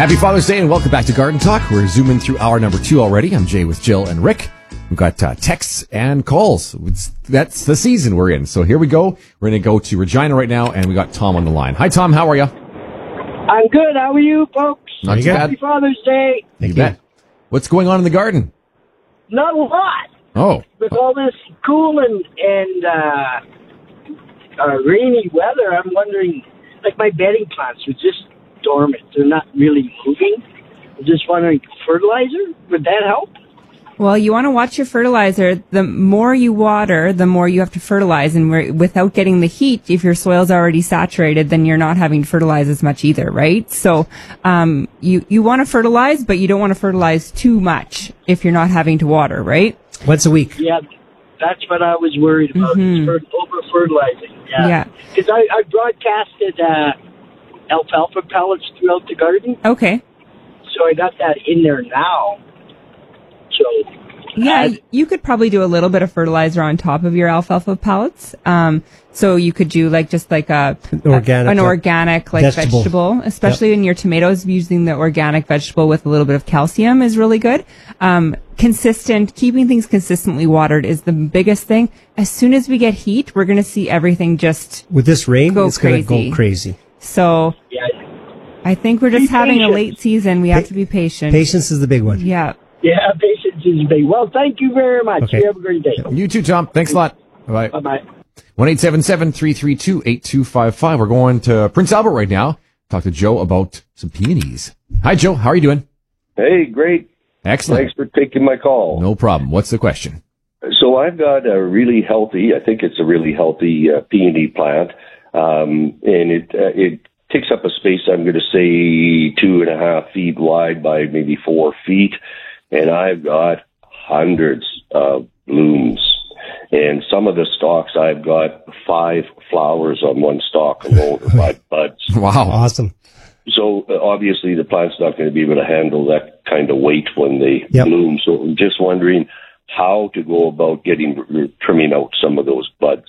Happy Father's Day and welcome back to Garden Talk. We're zooming through hour number 2 already. I'm Jay with Jill and Rick. We've got texts and calls. That's the season we're in. So here we go. We're going to go to Regina right now, and we got Tom on the line. Hi, Tom. How are you? I'm good. How are you, folks? Not too bad. Happy Father's Day. You bet. What's going on in the garden? Not a lot. Oh. With all this cool and rainy weather, I'm wondering, like my bedding plants are just dormant. They're not really moving. I'm just wondering, fertilizer, would that help? Well, you want to watch your fertilizer. The more you water, the more you have to fertilize. And without getting the heat, if your soil's already saturated, then you're not having to fertilize as much either, right? So you want to fertilize, but you don't want to fertilize too much if you're not having to water, right? Once a week. Yeah, that's what I was worried about, over-fertilizing. Yeah. Because I broadcasted alfalfa pellets throughout the garden. Okay. So I got that in there now. So yeah, you could probably do a little bit of fertilizer on top of your alfalfa pellets. So you could do an organic vegetable, especially in your tomatoes. Using the organic vegetable with a little bit of calcium is really good. Keeping things consistently watered is the biggest thing. As soon as we get heat, we're going to see everything just with this rain. It's going to go crazy. So I think we're just having a late season. We have to be patient. Patience is the big one. Yeah. Yeah, patience is big. Well, thank you very much. Okay. You have a great day. You too, Tom. Thanks a lot. Bye-bye. Bye-bye. 1-877-332-8255. We're going to Prince Albert right now. Talk to Joe about some peonies. Hi, Joe. How are you doing? Hey, great. Excellent. Thanks for taking my call. No problem. What's the question? So I've got a really healthy, I think it's a really healthy peony plant, and it takes up a space, I'm going to say 2.5 feet wide by maybe 4 feet, and I've got hundreds of blooms. And some of the stalks, I've got 5 flowers on one stalk alone, or 5 buds. Wow. Awesome. So obviously the plant's not going to be able to handle that kind of weight when they bloom. So I'm just wondering how to go about trimming out some of those buds.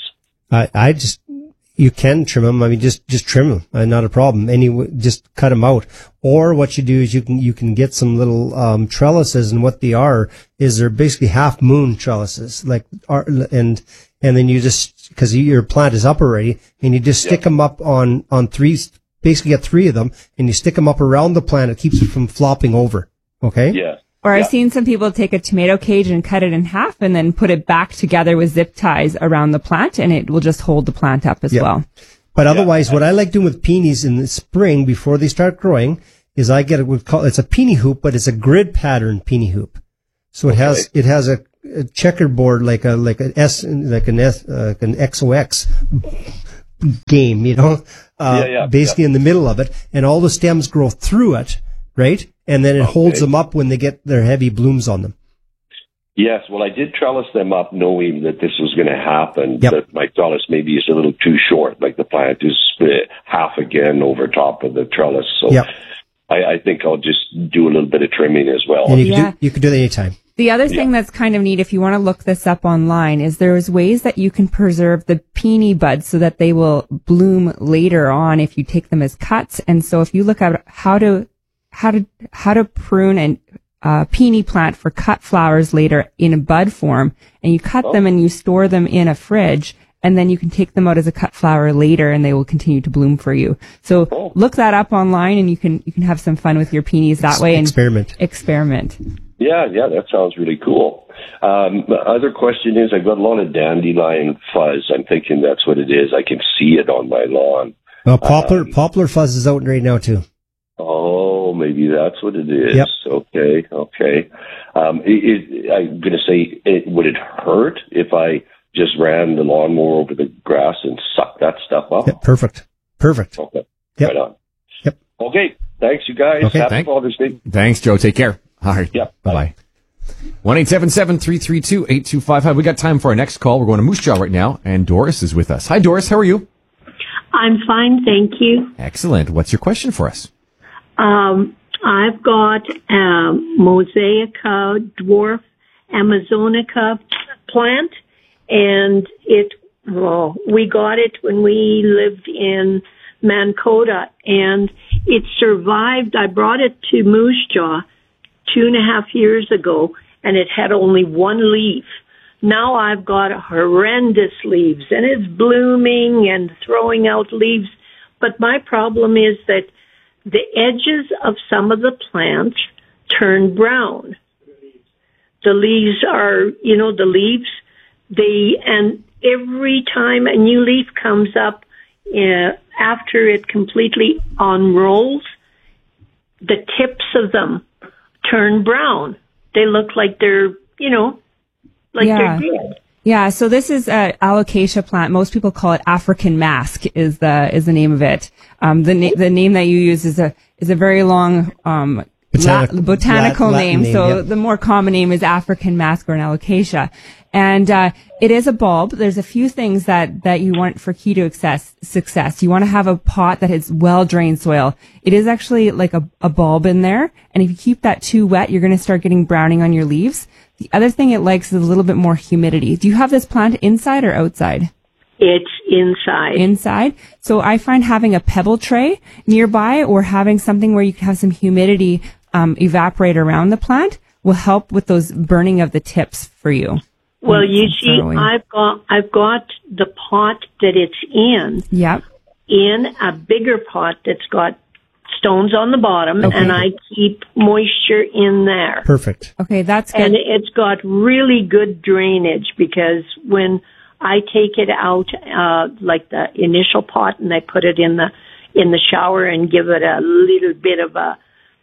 You can trim them. I mean, just trim them. Not a problem. Just cut them out. Or what you do is you can get some little trellises, and what they are is they're basically half moon trellises, and then you just, because your plant is up already, and you just stick them up on 3. Basically, get 3 of them, and you stick them up around the plant. It keeps it from flopping over. Okay. Yeah. Or I've seen some people take a tomato cage and cut it in half and then put it back together with zip ties around the plant, and it will just hold the plant up as well. But otherwise, what I like doing with peonies in the spring before they start growing is I get it's a peony hoop, but it's a grid pattern peony hoop. So it has a checkerboard like an XOX game, basically in the middle of it, and all the stems grow through it, right? And then it holds them up when they get their heavy blooms on them. Yes, well, I did trellis them up knowing that this was going to happen, Yep. that my trellis maybe is a little too short, like the plant is split half again over top of the trellis. So I think I'll just do a little bit of trimming as well. And you can do that anytime. The other thing that's kind of neat, if you want to look this up online, is there's ways that you can preserve the peony buds so that they will bloom later on if you take them as cuts. And so if you look at how to prune and peony plant for cut flowers later in a bud form, and you cut them and you store them in a fridge, and then you can take them out as a cut flower later and they will continue to bloom for you. So look that up online, and you can have some fun with your peonies that way. Experiment. Yeah, that sounds really cool. The other question is, I've got a lot of dandelion fuzz. I'm thinking that's what it is. I can see it on my lawn. Well, poplar fuzz is out right now too. Oh, maybe that's what it is. Yep. Okay. I'm going to say, would it hurt if I just ran the lawnmower over the grass and sucked that stuff up? Yep, perfect. Okay. Yep. Right on. Yep. Okay. Thanks, you guys. Okay. Happy Father's Day. Thanks, Joe. Take care. All right. Yep. Bye-bye. 1-877-332-8255. We got time for our next call. We're going to Moose Jaw right now, and Doris is with us. Hi, Doris. How are you? I'm fine, thank you. Excellent. What's your question for us? I've got Mosaica dwarf Amazonica plant, and we got it when we lived in Mancota, and it survived. I brought it to Moose Jaw 2.5 years ago, and it had only one leaf. Now I've got horrendous leaves, and it's blooming and throwing out leaves. But my problem is that the edges of some of the plants turn brown. The leaves are, and every time a new leaf comes up, after it completely unrolls, the tips of them turn brown. They look like they're, they're dead. Yeah, so this is a alocasia plant. Most people call it African mask is the name of it. The name that you use is a very long botanical name. So the more common name is African mask or an alocasia. And it is a bulb. There's a few things that you want for key to success. You want to have a pot that has well-drained soil. It is actually like a bulb in there. And if you keep that too wet, you're going to start getting browning on your leaves. The other thing it likes is a little bit more humidity. Do you have this plant inside or outside? It's inside. Inside. So I find having a pebble tray nearby or having something where you can have some humidity evaporate around the plant will help with those burning of the tips for you. Well, you see, I've got the pot that it's in. Yep. In a bigger pot that's got stones on the bottom, and I keep moisture in there. Perfect. Okay, that's good. And it's got really good drainage because when I take it out, like the initial pot, and I put it in the shower and give it a little bit of a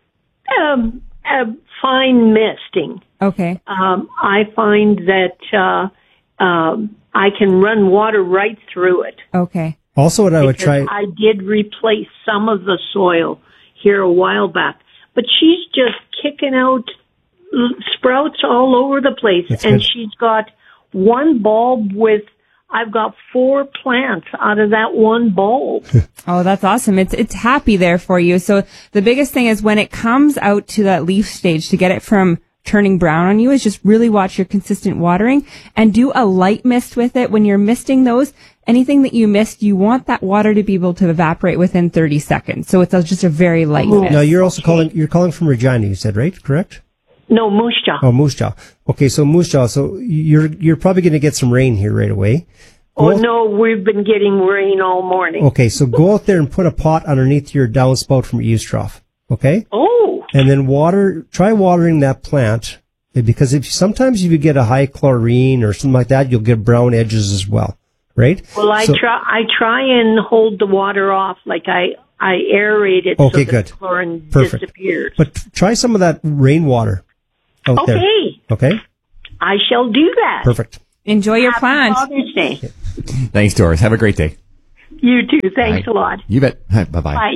fine misting. Okay. I find that I can run water right through it. Okay. Also, what I would try... I did replace some of the soil here a while back, but she's just kicking out sprouts all over the place. That's and good. She's got one bulb I've got 4 plants out of that one bulb. Oh, that's awesome. It's happy there for you. So the biggest thing is when it comes out to that leaf stage to get it from turning brown on you is just really watch your consistent watering and do a light mist with it. When you're misting those, anything that you mist, you want that water to be able to evaporate within 30 seconds. So it's just a very light mist. Now, you're also calling from Regina, you said, right? Correct? No, Moose Jaw. Oh, Moose Jaw. Okay, so Moose Jaw, so you're probably going to get some rain here right away. No, we've been getting rain all morning. Okay, so go out there and put a pot underneath your downspout from your eaves trough. Okay? Oh. And then try watering that plant, because sometimes if you get a high chlorine or something like that, you'll get brown edges as well, right? Well, I try and hold the water off, like I aerate it so that the chlorine disappears. But try some of that rainwater out there. Okay? I shall do that. Perfect. Enjoy your plant. Happy Father's Day. Thanks, Doris. Have a great day. You too. Thanks a lot. You bet. Bye-bye. Bye.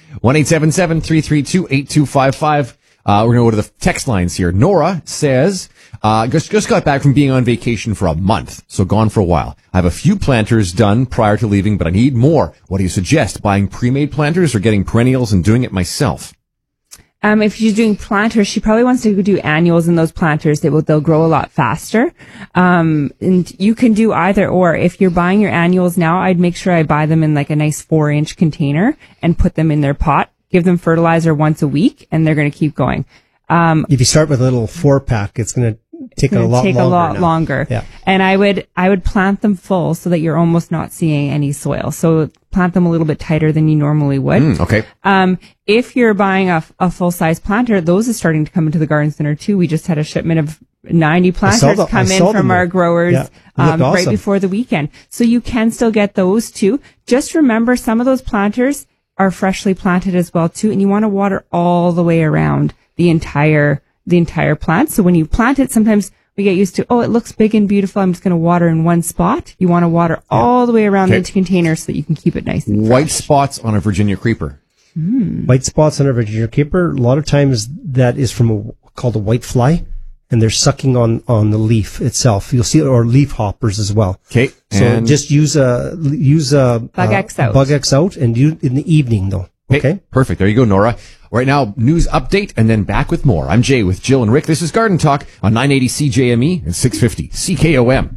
1-877-332-8255. We're going to go to the text lines here. Nora says, just got back from being on vacation for a month, so gone for a while. I have a few planters done prior to leaving, but I need more. What do you suggest? Buying pre-made planters or getting perennials and doing it myself? If she's doing planters, she probably wants to do annuals in those planters. They'll grow a lot faster. And you can do either or. If you're buying your annuals now, I'd make sure I buy them in like a nice 4-inch container and put them in their pot. Give them fertilizer once a week and they're going to keep going. If you start with a little 4-pack, it's going to take a lot longer. Yeah. And I would plant them full so that you're almost not seeing any soil. So plant them a little bit tighter than you normally would. Okay. If you're buying a full-size planter, those are starting to come into the garden center too. We just had a shipment of 90 planters come in from our growers right before the weekend. So you can still get those too. Just remember some of those planters are freshly planted as well too, and you want to water all the way around the entire plant. So when you plant it, sometimes we get used to, it looks big and beautiful, I'm just going to water in one spot. You want to water all the way around the container so that you can keep it nice and fresh. White spots on a Virginia creeper. White spots on a Virginia creeper, a lot of times that is from called a white fly, and they're sucking on the leaf itself. You'll see, or leaf hoppers as well. Okay. So just use a Bug X out. Bug X out, and do in the evening though. Okay. Perfect. There you go, Nora. Right now, news update, and then back with more. I'm Jay with Jill and Rick. This is Garden Talk on 980 CJME and 650 CKOM.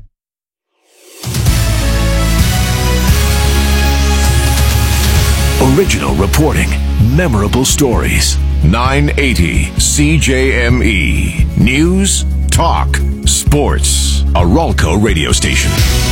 Original reporting, memorable stories. 980 CJME. News, talk, sports. A Ralco radio station.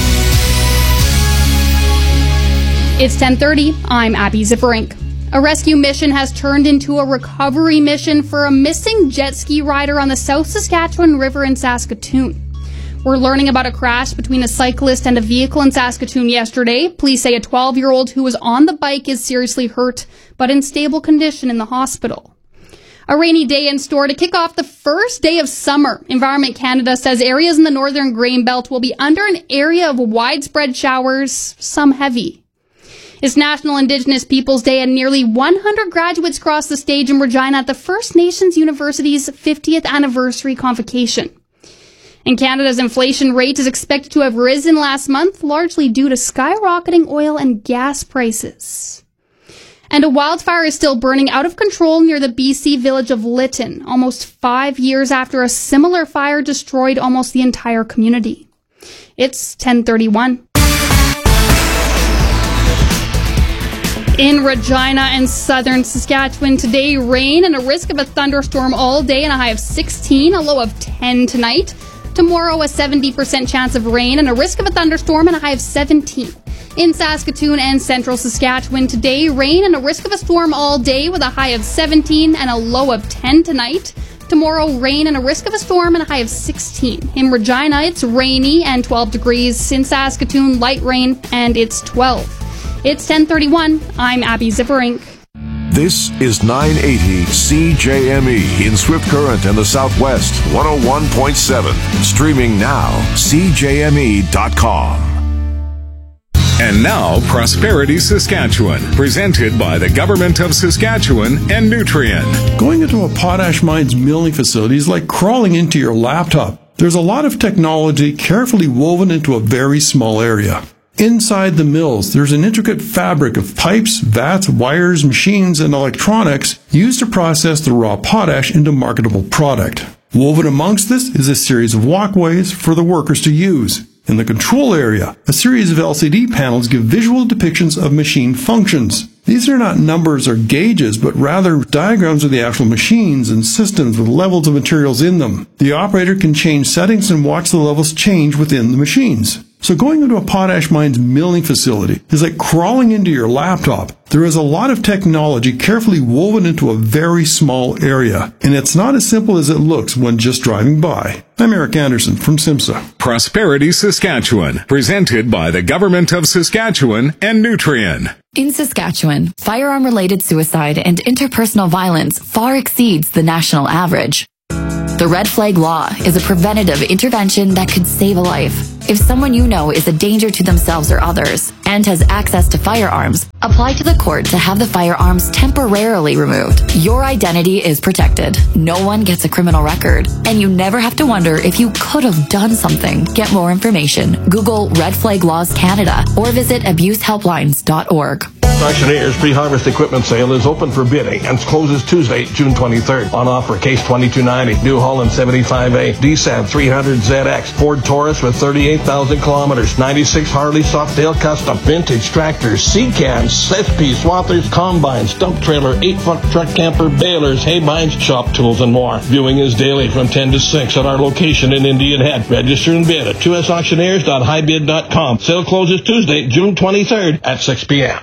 It's 10:30. I'm Abby Zipperink. A rescue mission has turned into a recovery mission for a missing jet ski rider on the South Saskatchewan River in Saskatoon. We're learning about a crash between a cyclist and a vehicle in Saskatoon yesterday. Police say a 12-year-old who was on the bike is seriously hurt, but in stable condition in the hospital. A rainy day in store to kick off the first day of summer. Environment Canada says areas in the northern grain belt will be under an area of widespread showers, some heavy. It's National Indigenous Peoples Day, and nearly 100 graduates crossed the stage in Regina at the First Nations University's 50th anniversary convocation. And Canada's inflation rate is expected to have risen last month, largely due to skyrocketing oil and gas prices. And a wildfire is still burning out of control near the BC village of Lytton, almost 5 years after a similar fire destroyed almost the entire community. It's 10:31. In Regina and southern Saskatchewan today, rain and a risk of a thunderstorm all day and a high of 16, a low of 10 tonight. Tomorrow, a 70% chance of rain and a risk of a thunderstorm and a high of 17. In Saskatoon and central Saskatchewan today, rain and a risk of a storm all day with a high of 17 and a low of 10 tonight. Tomorrow, rain and a risk of a storm and a high of 16. In Regina, it's rainy and 12 degrees. In Saskatoon, light rain and it's 12. It's 10:31. I'm Abby Zipperink. This is 980 CJME in Swift Current and the Southwest, 101.7. Streaming now, CJME.com. And now, Prosperity Saskatchewan, presented by the Government of Saskatchewan and Nutrien. Going into a potash mine's milling facility is like crawling into your laptop. There's a lot of technology carefully woven into a very small area. Inside the mills, there's an intricate fabric of pipes, vats, wires, machines, and electronics used to process the raw potash into marketable product. Woven amongst this is a series of walkways for the workers to use. In the control area, a series of LCD panels give visual depictions of machine functions. These are not numbers or gauges, but rather diagrams of the actual machines and systems with levels of materials in them. The operator can change settings and watch the levels change within the machines. So going into a potash mine's milling facility is like crawling into your laptop. There is a lot of technology carefully woven into a very small area, and it's not as simple as it looks when just driving by. I'm Eric Anderson from SIMSA. Prosperity Saskatchewan, presented by the Government of Saskatchewan and Nutrien. In Saskatchewan, firearm-related suicide and interpersonal violence far exceeds the national average. The Red Flag Law is a preventative intervention that could save a life. If someone you know is a danger to themselves or others and has access to firearms, apply to the court to have the firearms temporarily removed. Your identity is protected. No one gets a criminal record, and you never have to wonder if you could have done something. Get more information. Google Red Flag Laws Canada or visit abusehelplines.org. Auctioneer's pre-harvest equipment sale is open for bidding and closes Tuesday, June 23rd. On offer, Case 2290, New Holland 75A, DSAD 300ZX, Ford Taurus with 38,000 kilometers, 96 Harley Softail Custom, vintage tractors, seed cans, SP swathers, combines, dump trailer, 8-foot truck camper, balers, hay binds, shop tools, and more. Viewing is daily from 10 to 6 at our location in Indian Head. Register and bid at 2sauctioneers.highbid.com. Sale closes Tuesday, June 23rd at 6 p.m.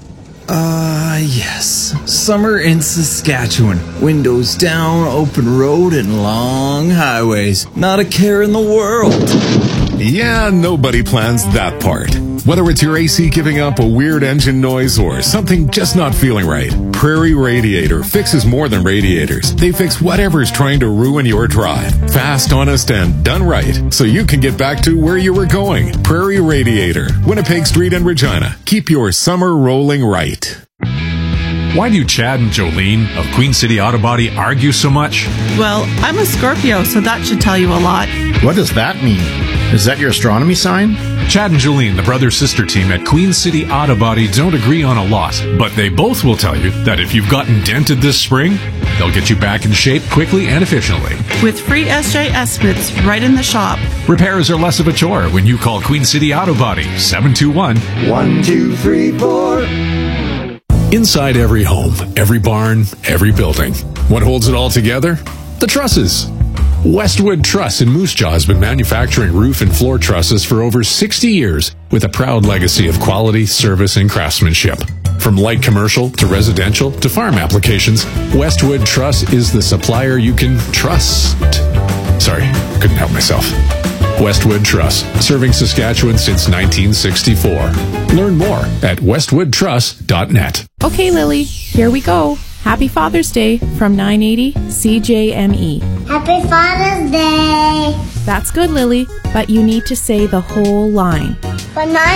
Yes. Summer in Saskatchewan. Windows down, open road, and long highways. Not a care in the world. Yeah, nobody plans that part. Whether it's your AC giving up a weird engine noise or something just not feeling right, Prairie Radiator fixes more than radiators. They fix whatever's trying to ruin your drive. Fast, honest, and done right, so you can get back to where you were going. Prairie Radiator, Winnipeg Street and Regina. Keep your summer rolling right. Why do Chad and Jolene of Queen City Auto Body argue so much? Well, I'm a Scorpio, so that should tell you a lot. What does that mean? Is that your astronomy sign? Chad and Jolene, the brother-sister team at Queen City Auto Body, don't agree on a lot, but they both will tell you that if you've gotten dented this spring, they'll get you back in shape quickly and efficiently. With free SJ estimates right in the shop. Repairs are less of a chore when you call Queen City Auto Body, 721-1234. Inside every home, every barn, every building. What holds it all together? The trusses. Westwood Truss in Moose Jaw has been manufacturing roof and floor trusses for over 60 years with a proud legacy of quality, service, and craftsmanship. From light commercial to residential to farm applications, Westwood Truss is the supplier you can trust. Sorry, couldn't help myself. Westwood Truss, serving Saskatchewan since 1964. Learn more at westwoodtruss.net. Okay, Lily, here we go. Happy Father's Day from 980 CJME. Happy Father's Day. That's good, Lily, but you need to say the whole line. But